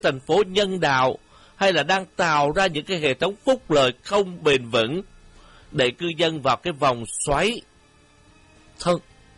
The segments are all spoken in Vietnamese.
thành phố nhân đạo, hay là đang tạo ra những cái hệ thống phúc lợi không bền vững, đẩy cư dân vào cái vòng xoáy thân.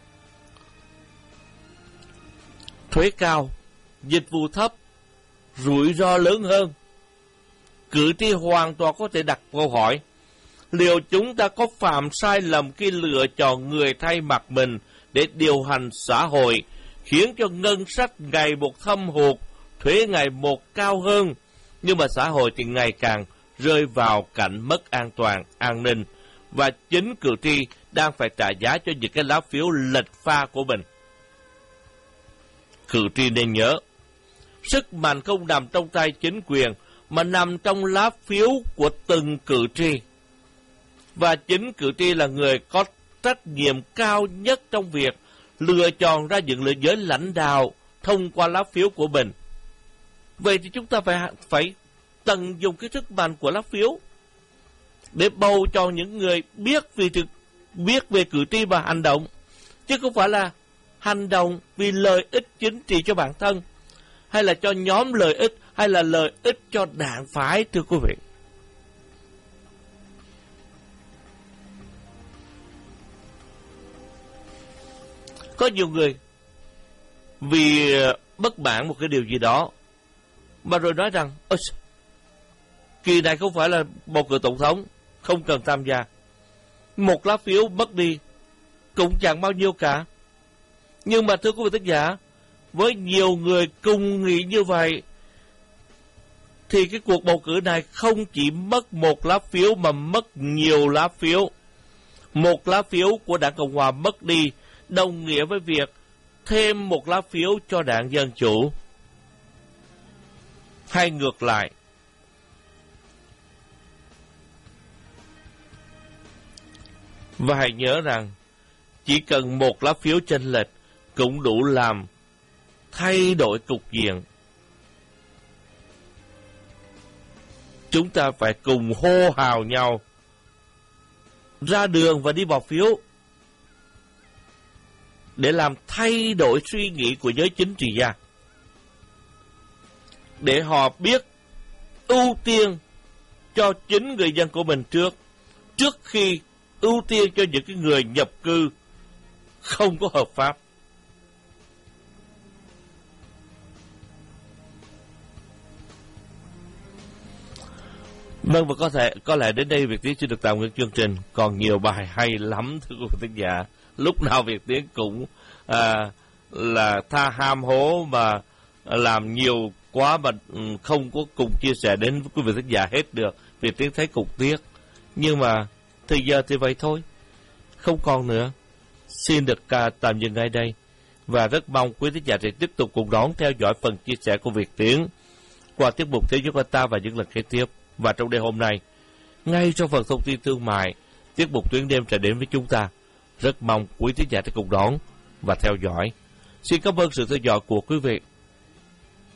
Thuế cao, dịch vụ thấp, rủi ro lớn hơn. Cử tri hoàn toàn có thể đặt câu hỏi, liệu chúng ta có phạm sai lầm khi lựa chọn người thay mặt mình để điều hành xã hội, khiến cho ngân sách ngày một thâm hụt, thuế ngày một cao hơn, nhưng mà xã hội thì ngày càng rơi vào cảnh mất an toàn, an ninh, và chính cử tri đang phải trả giá cho những cái lá phiếu lệch pha của mình. Cử tri nên nhớ, sức mạnh không nằm trong tay chính quyền, mà nằm trong lá phiếu của từng cử tri. Và chính cử tri là người có trách nhiệm cao nhất trong việc lựa chọn ra những giới lãnh đạo thông qua lá phiếu của mình. Vậy thì chúng ta phải tận dụng cái sức mạnh của lá phiếu để bầu chọn những người biết về cử tri và hành động, chứ không phải là hành động vì lợi ích chính trị cho bản thân, hay là cho nhóm lợi ích, hay là lợi ích cho đảng phái, thưa quý vị. Có nhiều người vì bất mãn một cái điều gì đó mà rồi nói rằng kỳ này không phải là bầu cử tổng thống, không cần tham gia. Một lá phiếu mất đi cũng chẳng bao nhiêu cả. Nhưng mà thưa quý vị thính giả, với nhiều người cùng nghĩ như vậy, thì cái cuộc bầu cử này không chỉ mất một lá phiếu mà mất nhiều lá phiếu. Một lá phiếu của Đảng Cộng Hòa mất đi đồng nghĩa với việc thêm một lá phiếu cho Đảng Dân Chủ. Hay ngược lại, và hãy nhớ rằng chỉ cần một lá phiếu chênh lệch cũng đủ làm thay đổi cục diện. Chúng ta phải cùng hô hào nhau ra đường và đi bỏ phiếu để làm thay đổi suy nghĩ của giới chính trị gia, để họ biết ưu tiên cho chính người dân của mình trước khi ưu tiên cho những cái người nhập cư không có hợp pháp. Vâng, và có lẽ đến đây Việt Tiến xin được tạm ngưng chương trình. Còn nhiều bài hay lắm thưa quý vị khán giả. Lúc nào Việt Tiến cũng là tha ham hố mà làm nhiều quá mà không có cùng chia sẻ đến với quý vị khán giả hết được. Việt Tiến thấy cục tiếc. Nhưng mà thời giờ thì vậy thôi, không còn nữa. Xin được tạm dừng ngay đây, và rất mong quý khán giả sẽ tiếp tục cùng đón theo dõi phần chia sẻ của Việt Tiến qua tiết mục Thế giới của ta và những lần kế tiếp. Và trong đêm hôm nay, ngay trong phần thông tin thương mại, tiết mục Tuyến Đêm sẽ đến với chúng ta. Rất mong quý khán giả sẽ cùng đón và theo dõi. Xin cảm ơn sự theo dõi của quý vị.